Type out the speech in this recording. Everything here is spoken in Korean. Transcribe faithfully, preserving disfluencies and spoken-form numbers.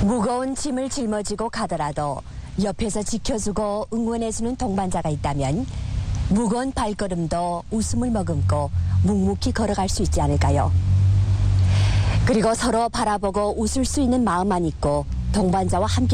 무거운 짐을 짊어지고 가더라도 옆에서 지켜주고 응원해주는 동반자가 있다면 무거운 발걸음도 웃음을 머금고 묵묵히 걸어갈 수 있지 않을까요? 그리고 서로 바라보고 웃을 수 있는 마음만 있고 동반자와 함께